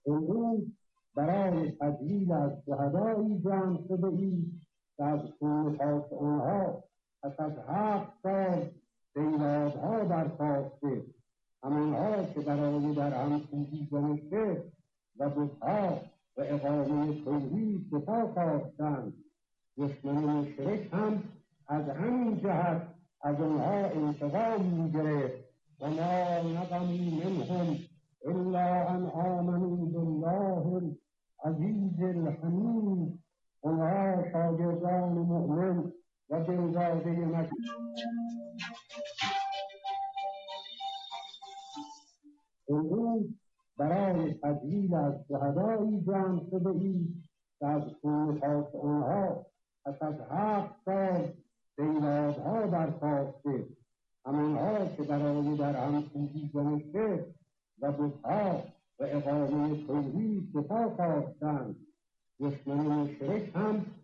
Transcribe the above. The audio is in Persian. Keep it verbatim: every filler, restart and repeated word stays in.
امروز برای تجلیل از شهدایی جمع شده اید که از خون خاک آنها پس از هفت سال بیدادها برخاسته، همانها که برای در هم کوبیدن شرک و بتها و اقامه توحید سپاه خواستند. دشمن مشرک هم از همین جهت از آنها انتقام می‌گرفت و ما نقموا منهم الا ان آمنوا بالله العزیز الحمید. آنها شاگردان مؤمن و دلداده مکه امروز برای تجلیل از شهدایی جمع شده اید که از خون خاک آنها پس از هفت سال بیدادها برخاسته، همانها که برای در هم کوبیدن شرک و بتها و اقامه توحید سپاه خواستند. دشمن مشرک هم